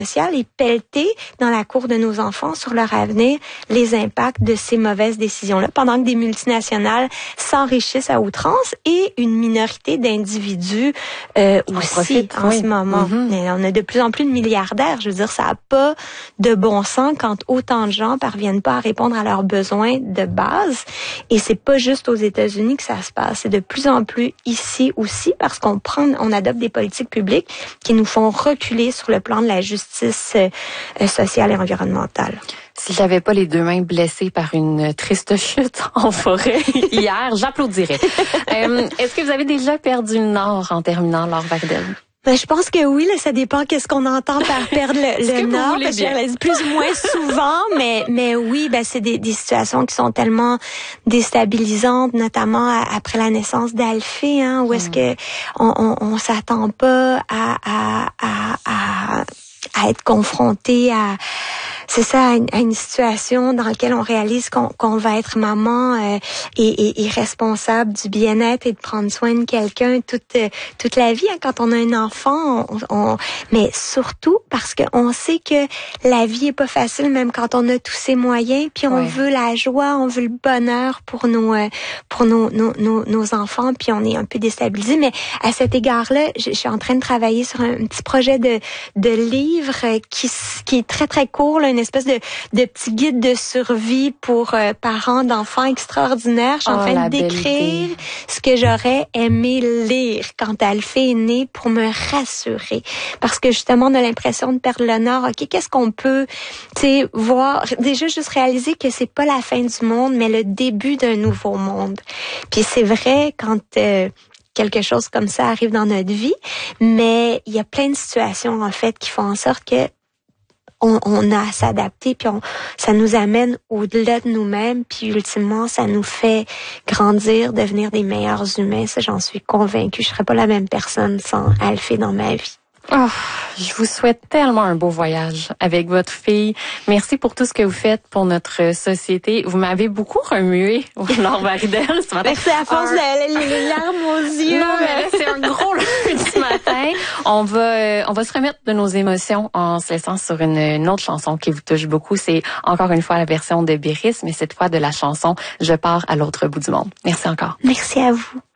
social et pelleter dans la cour de nos enfants sur leur avenir les impacts de ces mauvaises décisions-là, pendant que des multinationales s'enrichissent à outrance et une minorité d'individus aussi en ce moment. On a de plus en plus de milliardaires. Je veux dire, ça n'a pas de bon sens quand autant de gens parviennent pas à répondre à leurs besoins de base. Et c'est pas juste aux États-Unis que ça se passe. C'est de plus en plus ici aussi parce on adopte des politiques publiques qui nous font reculer sur le plan de la justice sociale et environnementale. Si j'avais pas les deux mains blessées par une triste chute en forêt hier, j'applaudirais. Est-ce que vous avez déjà perdu le nord en terminant, Laure Wardell? Ben, je pense que oui, là, ça dépend qu'est-ce qu'on entend par perdre le nord, parce que plus ou moins souvent, mais oui, ben, c'est des situations qui sont tellement déstabilisantes, notamment après la naissance d'Alphée, hein, où est-ce que on s'attend pas à être confronté à une situation dans laquelle on réalise qu'on va être maman et responsable du bien-être et de prendre soin de quelqu'un toute la vie. Hein, quand on a un enfant, mais surtout parce qu'on sait que la vie est pas facile, même quand on a tous ces moyens. Puis on veut la joie, on veut le bonheur pour nos enfants. Puis on est un peu déstabilisé. Mais à cet égard-là, je suis en train de travailler sur un petit projet de livre qui est très très court, là, une espèce de petit guide de survie pour parents d'enfants extraordinaires. Je suis en train de décrire ce que j'aurais aimé lire quand Alphée est né pour me rassurer. Parce que justement, on a l'impression de perdre le nord. OK, qu'est-ce qu'on peut, voir, déjà juste réaliser que c'est pas la fin du monde, mais le début d'un nouveau monde. Puis c'est vrai quand quelque chose comme ça arrive dans notre vie, mais il y a plein de situations en fait qui font en sorte que on a à s'adapter, puis ça nous amène au-delà de nous-mêmes, puis ultimement, ça nous fait grandir, devenir des meilleurs humains. Ça, j'en suis convaincue. Je serais pas la même personne sans Alphée dans ma vie. Oh, je vous souhaite tellement un beau voyage avec votre fille. Merci pour tout ce que vous faites pour notre société. Vous m'avez beaucoup remué, Laure Wardell, ce matin. C'est à force les larmes aux yeux. Non, mais c'est un gros lundi matin. On va se remettre de nos émotions en se laissant sur une autre chanson qui vous touche beaucoup. C'est encore une fois la version de Biris, mais cette fois de la chanson « Je pars à l'autre bout du monde ». Merci encore. Merci à vous.